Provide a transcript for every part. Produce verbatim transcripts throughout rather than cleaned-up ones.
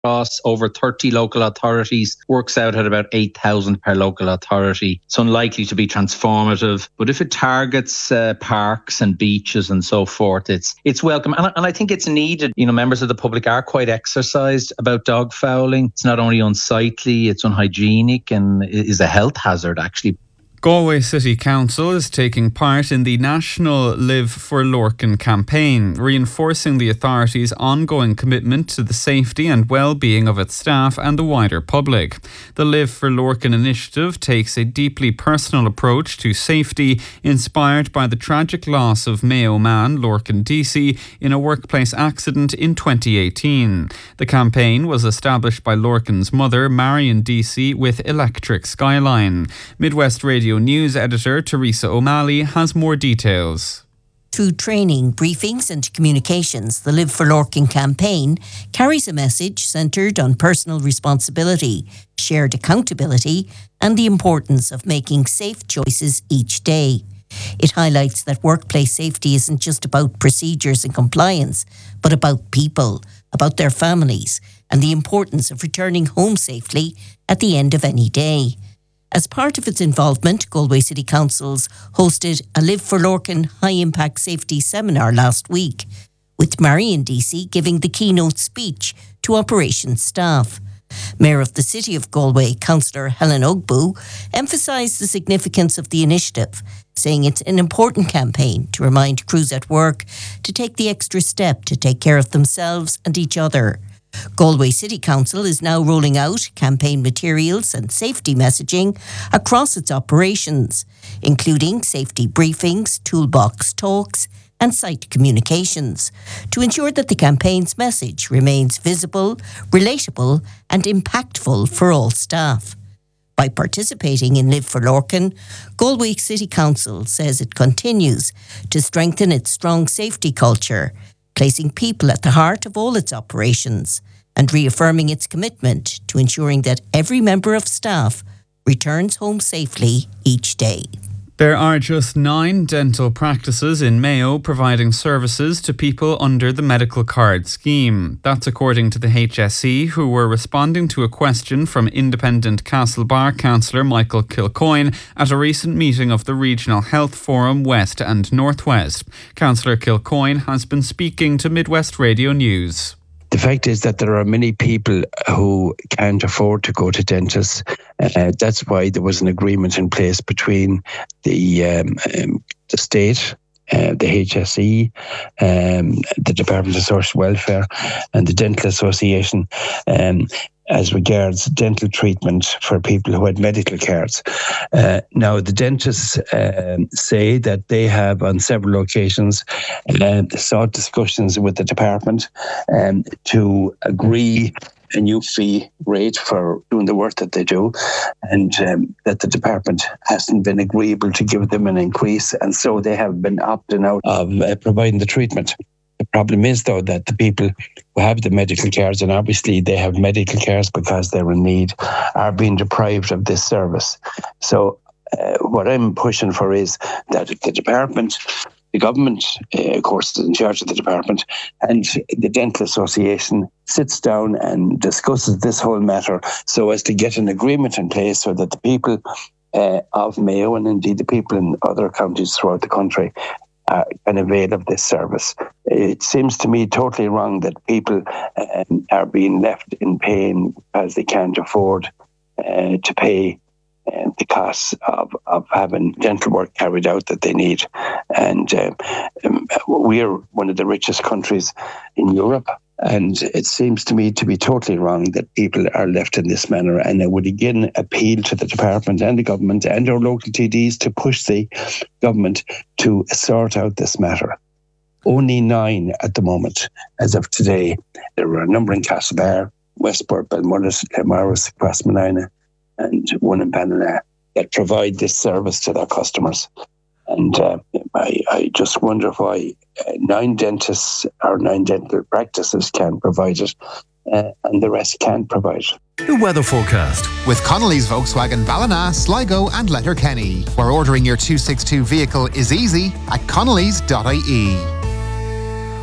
across over thirty local authorities, works out at about eight thousand per local authority. It's unlikely to be transformative, but if it targets uh, parks and beaches and so forth, it's it's welcome. And, and I think it's needed. You know, members of the public are quite exercised about dog fouling. It's not only unsightly, it's unhygienic and is a health hazard, actually. Galway City Council is taking part in the national Live for Lorcan campaign, reinforcing the authority's ongoing commitment to the safety and well-being of its staff and the wider public. The Live for Lorcan initiative takes a deeply personal approach to safety, inspired by the tragic loss of Mayo man Lorcan Deasy in a workplace accident in twenty eighteen. The campaign was established by Lorcan's mother, Marion Deasy, with Electric Skyline. Midwest Radio News editor Teresa O'Malley has more details. Through training, briefings and communications, the Live for Lorcan campaign carries a message centred on personal responsibility, shared accountability and the importance of making safe choices each day. It highlights that workplace safety isn't just about procedures and compliance, but about people, about their families and the importance of returning home safely at the end of any day. As part of its involvement, Galway City Councils hosted a Live for Lorcan High Impact Safety Seminar last week, with Marion Deasy giving the keynote speech to operations staff. Mayor of the City of Galway, Councillor Helen Ogbu, emphasised the significance of the initiative, saying it's an important campaign to remind crews at work to take the extra step to take care of themselves and each other. Galway City Council is now rolling out campaign materials and safety messaging across its operations, including safety briefings, toolbox talks and site communications, to ensure that the campaign's message remains visible, relatable and impactful for all staff. By participating in Live for Lorcan, Galway City Council says it continues to strengthen its strong safety culture, placing people at the heart of all its operations and reaffirming its commitment to ensuring that every member of staff returns home safely each day. There are just nine dental practices in Mayo providing services to people under the medical card scheme. That's according to the H S E, who were responding to a question from independent Castlebar councillor Michael Kilcoyne at a recent meeting of the Regional Health Forum West and Northwest. Councillor Kilcoyne has been speaking to Midwest Radio News. The fact is that there are many people who can't afford to go to dentists. Uh, that's why there was an agreement in place between the um, um, the state, uh, the H S E, um, the Department of Social Welfare and the Dental Association um, as regards dental treatment for people who had medical cards. Uh, now, the dentists uh, say that they have on several occasions uh, sought discussions with the department um, to agree a new fee rate for doing the work that they do, and um, that the department hasn't been agreeable to give them an increase, and so they have been opting out of uh, providing the treatment. The problem is, though, that the people who have the medical cards, and obviously they have medical cards because they're in need, are being deprived of this service. So uh, what I'm pushing for is that the department, the government, uh, of course, is in charge of the department, and the Dental Association sits down and discusses this whole matter so as to get an agreement in place so that the people uh, of Mayo, and indeed the people in other counties throughout the country, Uh, can avail of this service. It seems to me totally wrong that people um, are being left in pain because they can't afford uh, to pay uh, the costs of, of having dental work carried out that they need. And uh, um, we are one of the richest countries in Europe. And it seems to me to be totally wrong that people are left in this manner. And I would again appeal to the department and the government and our local T Ds to push the government to sort out this matter. Only nine at the moment, as of today. There are a number in Castlebar, Westport, Belmullet, Claremorris, Crossmanina, and one in Ballina that provide this service to their customers. And uh, I, I just wonder why uh, nine dentists or nine dental practices can provide it uh, and the rest can't provide it. The weather forecast with Connolly's Volkswagen Ballina, Sligo and Letterkenny, where ordering your two sixty-two vehicle is easy at connellys dot I E.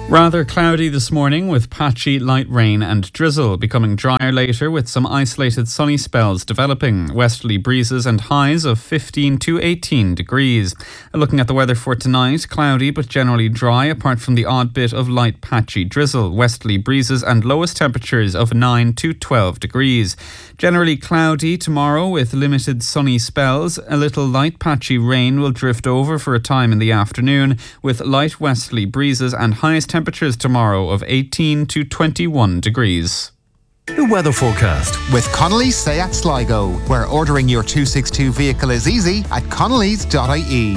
Rather cloudy this morning with patchy light rain and drizzle, becoming drier later with some isolated sunny spells developing. Westerly breezes and highs of fifteen to eighteen degrees. Looking at the weather for tonight, cloudy but generally dry apart from the odd bit of light patchy drizzle. Westerly breezes and lowest temperatures of nine to twelve degrees. Generally cloudy tomorrow with limited sunny spells. A little light patchy rain will drift over for a time in the afternoon with light westerly breezes and highest temperatures tomorrow of eighteen to twenty-one degrees. The weather forecast with Connolly's Seat Sligo, where ordering your two sixty-two vehicle is easy at connellys dot I E.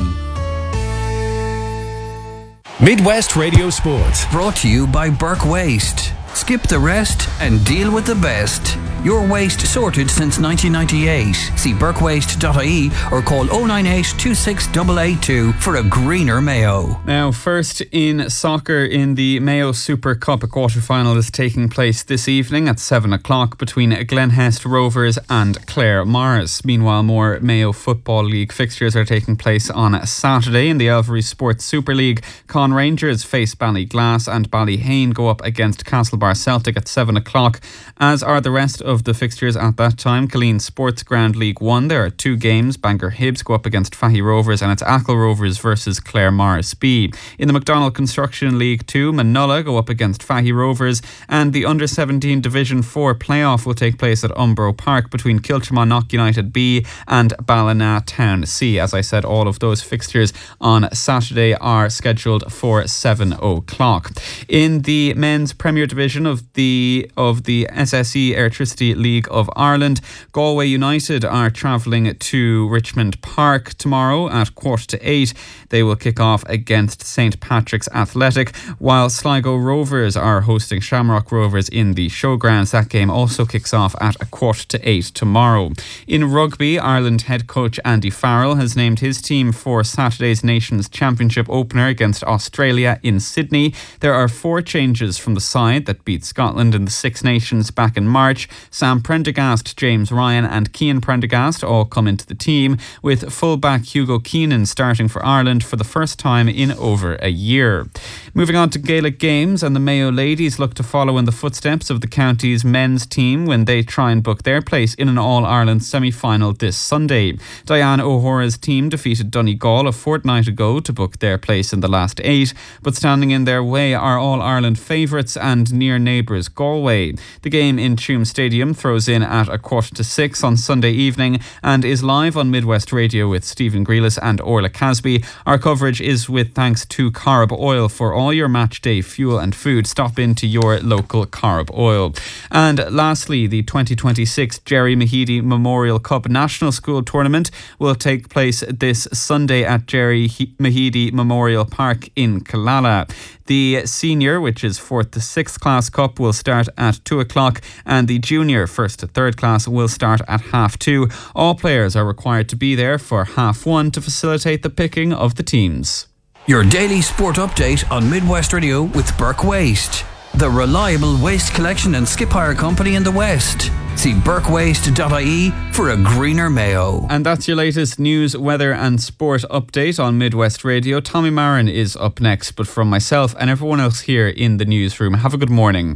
Midwest Radio Sport. Brought to you by Burke Waste. Skip the rest and deal with the best. Your waste sorted since nineteen ninety-eight. See burke waste dot I E or call oh nine eight, two six eight eight two for a greener Mayo. Now, first in soccer in the Mayo Super Cup, a quarter-final is taking place this evening at seven o'clock between Glenhest Rovers and Clare Morris. Meanwhile, more Mayo Football League fixtures are taking place on Saturday. In the Elvery Sports Super League, Con Rangers face Ballyglass and Ballyhane go up against Castlebar Celtic at seven o'clock, as are the rest of the fixtures at that time. Killeen Sports Ground League one, there are two games. Bangor Hibs go up against Fahy Rovers and it's Achill Rovers versus Clare Morris B. In the McDonald Construction League two, Manulla go up against Fahy Rovers, and the under seventeen Division four playoff will take place at Umbro Park between Kiltramanagh United B and Ballina Town C. As I said, all of those fixtures on Saturday are scheduled for seven o'clock. In the men's Premier Division of the of the S S E Electricity League of Ireland, Galway United are travelling to Richmond Park tomorrow at quarter to eight. They will kick off against Saint Patrick's Athletic, while Sligo Rovers are hosting Shamrock Rovers in the Showgrounds. That game also kicks off at a quarter to eight tomorrow. In rugby, Ireland head coach Andy Farrell has named his team for Saturday's Nations Championship opener against Australia in Sydney. There are four changes from the side that beat Scotland in the Six Nations back in March. Sam Prendergast, James Ryan and Cian Prendergast all come into the team, with fullback Hugo Keenan starting for Ireland for the first time in over a year. Moving on to Gaelic games, and the Mayo ladies look to follow in the footsteps of the county's men's team when they try and book their place in an All-Ireland semi-final this Sunday. Diane O'Hora's team defeated Donegal a fortnight ago to book their place in the last eight, but standing in their way are All-Ireland favourites and near neighbours Galway. The game in Tuam Stadium throws in at a quarter to six on Sunday evening and is live on Midwest Radio with Stephen Grealis and Orla Casby. Our coverage is with thanks to Carb Oil. For all your match day fuel and food, stop into your local Carb Oil. And lastly, the twenty twenty-six Jerry Mahedy Memorial Cup National School Tournament will take place this Sunday at Jerry Mahedy Memorial Park in Killala. The senior, which is fourth to sixth class cup, will start at two o'clock, and the junior first to third class will start at half two. All players are required to be there for half one to facilitate the picking of the teams. Your daily sport update on Midwest Radio with Burke Waste, the reliable waste collection and skip hire company in the West. See burke waste dot I E for a greener Mayo. And that's your latest news, weather and sport update on Midwest Radio. Tommy Marin is up next, but from myself and everyone else here in the newsroom, have a good morning.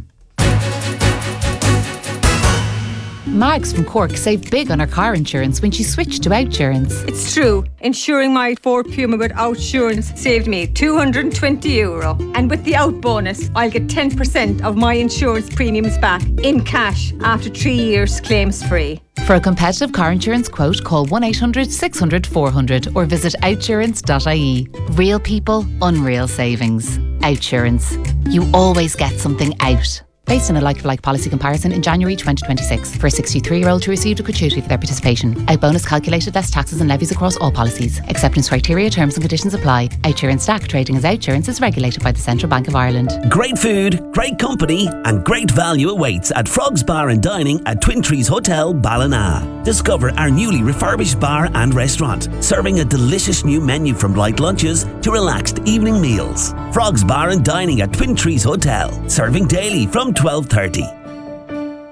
Mags from Cork saved big on her car insurance when she switched to Outsurance. It's true. Insuring my Ford Puma with Outsurance saved me two hundred twenty euro. And with the Out bonus, I'll get ten percent of my insurance premiums back in cash after three years claims free. For a competitive car insurance quote, call one eight hundred six hundred four hundred or visit outsurance dot I E. Real people, unreal savings. Outsurance. You always get something out. Based on a like-for-like policy comparison in January twenty twenty-six. For a sixty-three-year-old who received a gratuity for their participation. Out bonus calculated less taxes and levies across all policies. Acceptance criteria, terms and conditions apply. Outsurance Stack trading as Outsurance is regulated by the Central Bank of Ireland. Great food, great company and great value awaits at Frogs Bar and Dining at Twin Trees Hotel, Ballina. Discover our newly refurbished bar and restaurant, serving a delicious new menu from light lunches to relaxed evening meals. Frogs Bar and Dining at Twin Trees Hotel, serving daily from twelve thirty.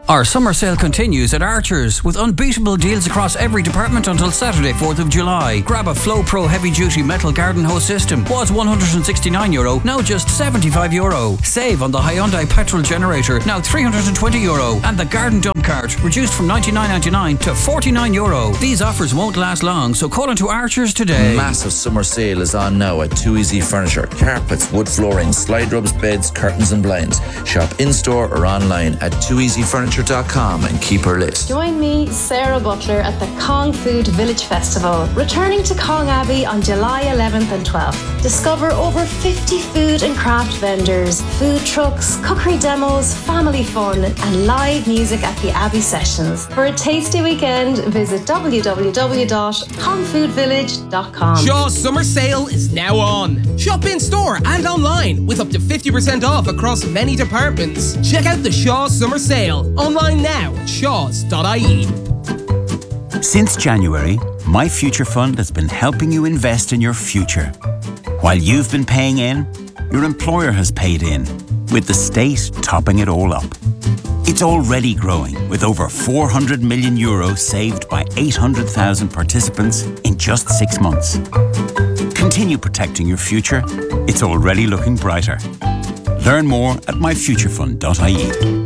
Our summer sale continues at Archer's with unbeatable deals across every department until Saturday, fourth of July. Grab a Flow Pro heavy duty metal garden hose system. Was one hundred sixty-nine euro, now just seventy-five euro. Save on the Hyundai petrol generator, now three hundred twenty euro. And the garden dump cart, reduced from ninety-nine ninety-nine to forty-nine euro. These offers won't last long, so call into Archer's today. Massive summer sale is on now at Too Easy Furniture. Carpets, wood flooring, slide rubs, beds, curtains and blinds. Shop in-store or online at too easy furniture dot com and keep her list. Join me, Sarah Butler, at the Kong Food Village Festival, returning to Kong Abbey on July eleventh and twelfth. Discover over fifty food and craft vendors, food trucks, cookery demos, family fun and live music at the Abbey Sessions. For a tasty weekend, visit w w w dot kong food village dot com. Shaw's summer sale is now on. Shop in store and online with up to fifty percent off across many departments. Check out the Shaw's summer sale online now at shaws dot I E. Since January, My Future Fund has been helping you invest in your future. While you've been paying in, your employer has paid in, with the state topping it all up. It's already growing, with over four hundred million euros saved by eight hundred thousand participants in just six months. Continue protecting your future. It's already looking brighter. Learn more at my future fund dot I E.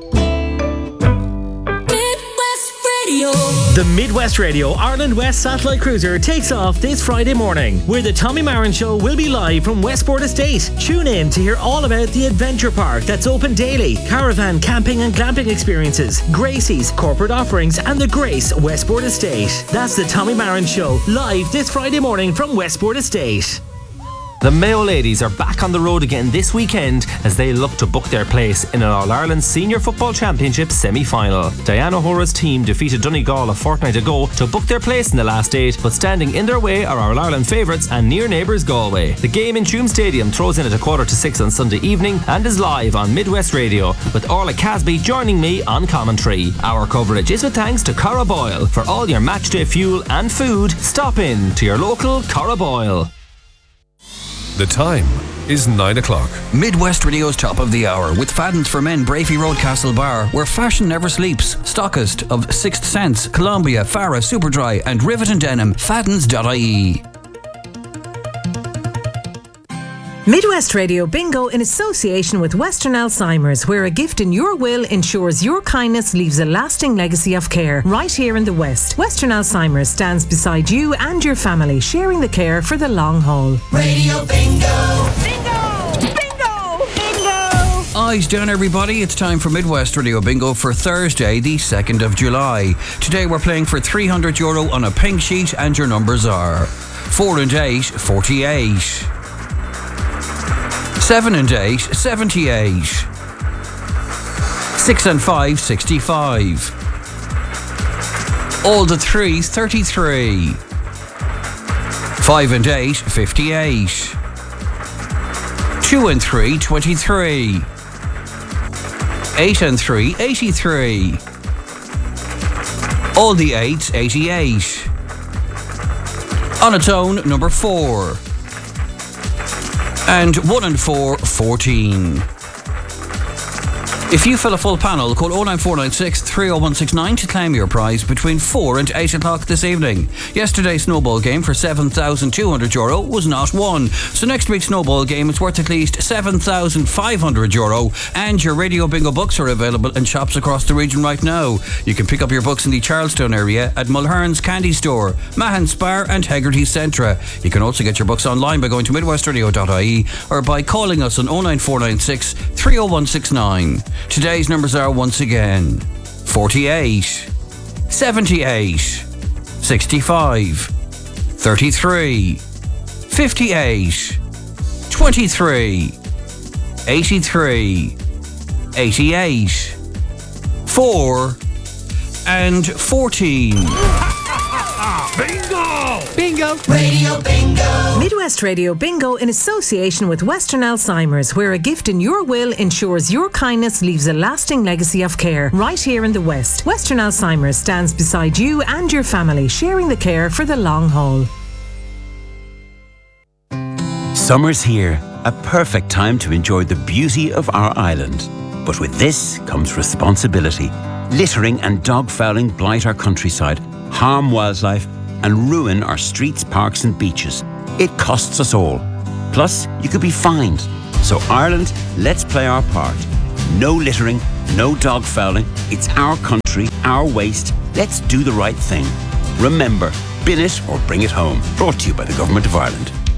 The Midwest Radio Ireland West Satellite Cruiser takes off this Friday morning, where the Tommy Marin Show will be live from Westport Estate. Tune in to hear all about the adventure park that's open daily, caravan, camping and glamping experiences, Gracie's, corporate offerings and the Grace Westport Estate. That's the Tommy Marin Show, live this Friday morning from Westport Estate. The Mayo ladies are back on the road again this weekend as they look to book their place in an All-Ireland Senior Football Championship semi-final. Diana Hora's team defeated Donegal a fortnight ago to book their place in the last eight, but standing in their way are our All-Ireland favourites and near neighbours Galway. The game in Tuam Stadium throws in at a quarter to six on Sunday evening and is live on Midwest Radio, with Orla Casby joining me on commentary. Our coverage is with thanks to Cara Boyle. For all your matchday fuel and food, stop in to your local Cara Boyle. The time is nine o'clock. Midwest Radio's top of the hour with Fadden's for Men, Brafey Road, Castle Bar, where fashion never sleeps. Stockist of Sixth Sense, Columbia, Farah, Superdry and Rivet and Denim. Faddens dot I E. Midwest Radio Bingo in association with Western Alzheimer's, where a gift in your will ensures your kindness leaves a lasting legacy of care. Right here in the West, Western Alzheimer's stands beside you and your family, sharing the care for the long haul. Radio Bingo! Bingo! Bingo! Bingo! Eyes down, everybody. It's time for Midwest Radio Bingo for Thursday, the second of July. Today we're playing for three hundred euro on a pink sheet, and your numbers are four and eight, forty-eight. Seven and eight, seventy-eight. Six and five, sixty-five. All the threes, thirty-three. Five and eight, fifty-eight. Two and three, twenty-three. Eight and three, eighty-three. All the eights, eighty-eight. On its own, number four. And one and four, fourteen. If you fill a full panel, call oh nine four nine six, three oh one six nine to claim your prize between four and eight o'clock this evening. Yesterday's snowball game for seven thousand two hundred euro was not won. So next week's snowball game is worth at least seven thousand five hundred euro, and your Radio Bingo books are available in shops across the region right now. You can pick up your books in the Charlestown area at Mulherns Candy Store, Mahon Spar and Hegarty Centra. You can also get your books online by going to midwest radio dot I E or by calling us on oh nine four nine six, three oh one six nine. Today's numbers are once again forty-eight, seventy-eight, sixty-five, thirty-three, fifty-eight, twenty-three, eighty-three, eighty-eight, four, and fourteen. Bingo! Bingo! Radio Bingo! Midwest Radio Bingo in association with Western Alzheimer's, where a gift in your will ensures your kindness leaves a lasting legacy of care. Right here in the West, Western Alzheimer's stands beside you and your family, sharing the care for the long haul. Summer's here, a perfect time to enjoy the beauty of our island. But with this comes responsibility. Littering and dog fouling blight our countryside, harm wildlife, and ruin our streets, parks, and beaches. It costs us all. Plus, you could be fined. So, Ireland, let's play our part. No littering, no dog fouling. It's our country, our waste. Let's do the right thing. Remember, bin it or bring it home. Brought to you by the Government of Ireland.